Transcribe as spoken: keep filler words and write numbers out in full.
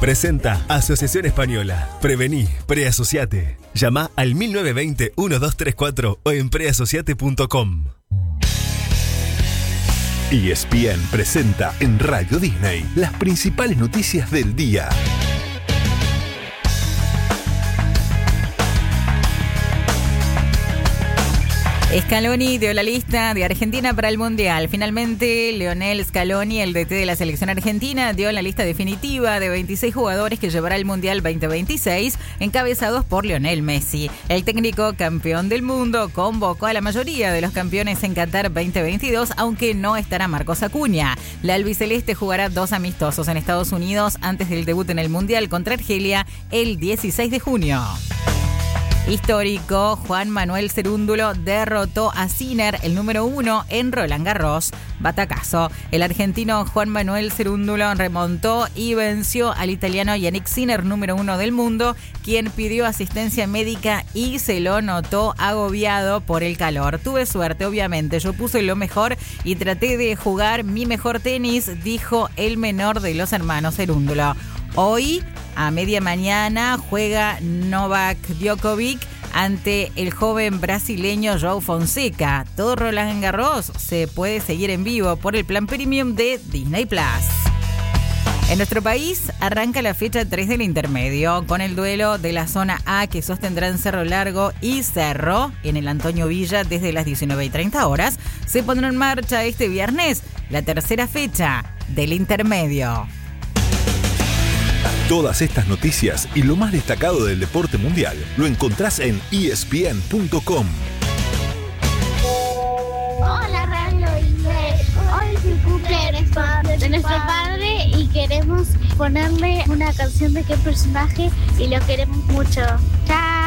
Presenta Asociación Española. Prevení, preasociate. Llama al mil novecientos veinte, doce treinta y cuatro o en preasociate punto com. E S P N presenta en Radio Disney las principales noticias del día. Scaloni dio la lista de Argentina para el Mundial. Finalmente, Lionel Scaloni, el D T de la selección argentina, dio la lista definitiva de veintiséis jugadores que llevará al Mundial veinte veintiséis, encabezados por Lionel Messi. El técnico campeón del mundo convocó a la mayoría de los campeones en Qatar veinte veintidós, aunque no estará Marcos Acuña. La albiceleste jugará dos amistosos en Estados Unidos antes del debut en el Mundial contra Argelia el dieciséis de junio. Histórico, Juan Manuel Cerúndulo derrotó a Sinner, el número uno, en Roland Garros. Batacazo. El argentino Juan Manuel Cerúndulo remontó y venció al italiano Yannick Sinner, número uno del mundo, quien pidió asistencia médica y se lo notó agobiado por el calor. Tuve suerte, obviamente. Yo puse lo mejor y traté de jugar mi mejor tenis, dijo el menor de los hermanos Cerúndulo. Hoy, a media mañana, juega Novak Djokovic ante el joven brasileño João Fonseca. Todo Roland Garros se puede seguir en vivo por el plan premium de Disney Plus. En nuestro país arranca la fecha tres del intermedio, con el duelo de la zona A que sostendrán Cerro Largo y Cerro en el Antonio Villa desde las diecinueve y treinta horas. Se pondrá en marcha este viernes la tercera fecha del intermedio. Todas estas noticias y lo más destacado del deporte mundial lo encontrás en E S P N punto com. Hola, Radio Disney. Hoy es el cumpleaños de nuestro padre y queremos ponerle una canción de qué personaje y lo queremos mucho. Chao.